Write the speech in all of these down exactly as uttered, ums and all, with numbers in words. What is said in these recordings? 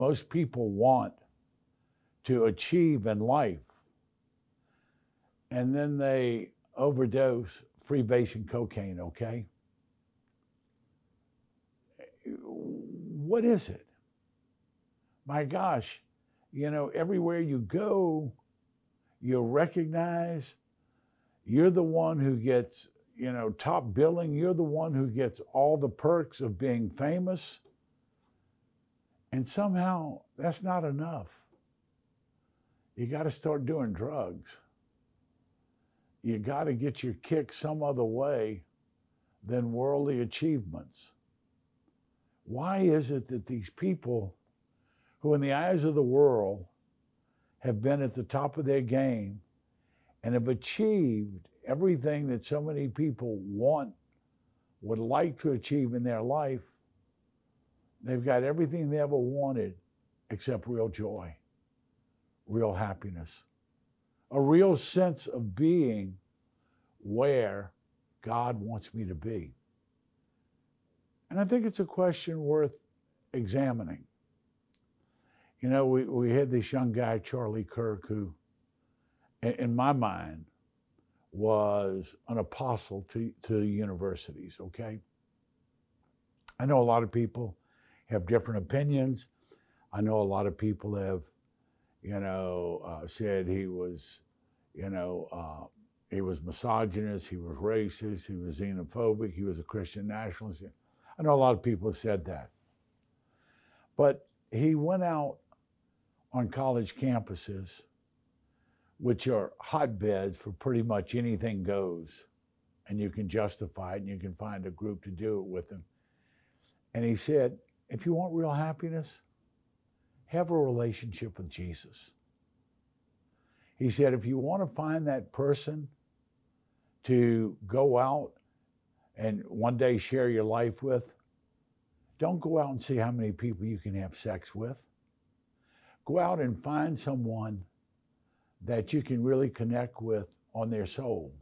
most people want to achieve in life, and then they overdose freebasing cocaine, okay? What is it? My gosh, you know, everywhere you go, you'll recognize you're the one who gets, you know, top billing. You're the one who gets all the perks of being famous. And somehow that's not enough. You got to start doing drugs. You got to get your kick some other way than worldly achievements. Why is it that these people who in the eyes of the world have been at the top of their game and have achieved everything that so many people want, would like to achieve in their life, they've got everything they ever wanted except real joy, real happiness, a real sense of being where God wants me to be? And I think it's a question worth examining. You know, we, we had this young guy, Charlie Kirk, who, in my mind, was an apostle to, to universities, okay? I know a lot of people have different opinions. I know a lot of people have, you know, uh, said he was, you know, uh, he was misogynist, he was racist, he was xenophobic, he was a Christian nationalist. I know a lot of people have said that. But he went out on college campuses, which are hotbeds for pretty much anything goes, and you can justify it and you can find a group to do it with him. And he said, if you want real happiness, have a relationship with Jesus. He said, if you want to find that person to go out and one day share your life with, don't go out and see how many people you can have sex with. Go out and find someone that you can really connect with on their soul.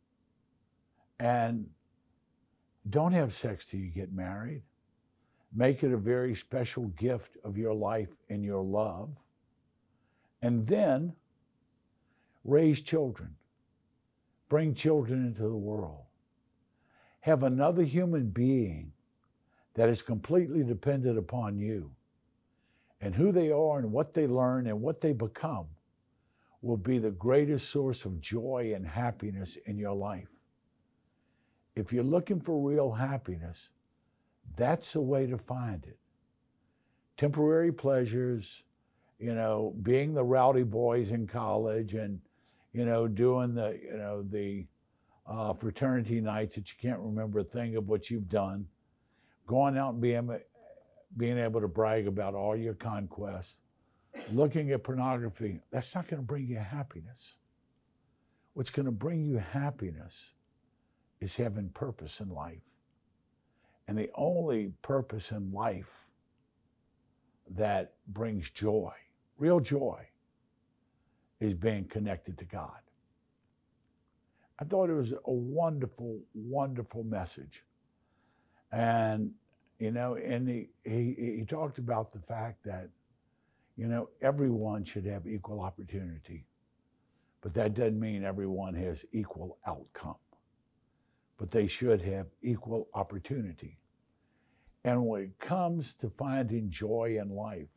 And don't have sex till you get married. Make it a very special gift of your life and your love. And then raise children. Bring children into the world. Have another human being that is completely dependent upon you. And who they are and what they learn and what they become will be the greatest source of joy and happiness in your life. If you're looking for real happiness, that's the way to find it. Temporary pleasures, you know, being the rowdy boys in college and, you know, doing the, you know, the uh, fraternity nights that you can't remember a thing of what you've done, going out and being, being able to brag about all your conquests, looking at pornography, that's not going to bring you happiness. What's going to bring you happiness is having purpose in life. And the only purpose in life that brings joy, real joy, is being connected to God. I thought it was a wonderful, wonderful message. And, you know, and he, he, he talked about the fact that, you know, everyone should have equal opportunity, but that doesn't mean everyone has equal outcome, but they should have equal opportunity. And when it comes to finding joy in life,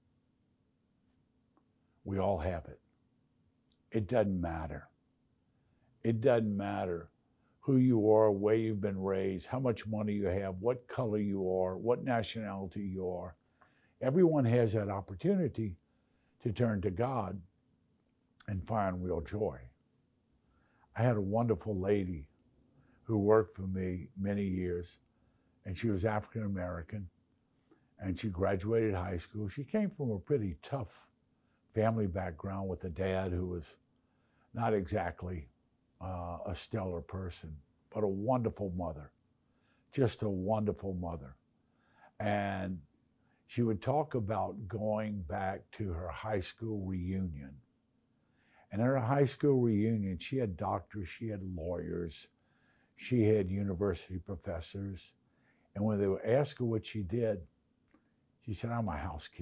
we all have it. It doesn't matter. It doesn't matter who you are, where you've been raised, how much money you have, what color you are, what nationality you are. Everyone has that opportunity to turn to God and find real joy. I had a wonderful lady who worked for me many years, and she was African American, and she graduated high school. She came from a pretty tough family background with a dad who was not exactly uh, a stellar person, but a wonderful mother, just a wonderful mother. And she would talk about going back to her high school reunion. And at her high school reunion, she had doctors, she had lawyers, she had university professors. And when they would ask her what she did, she said, I'm a housekeeper.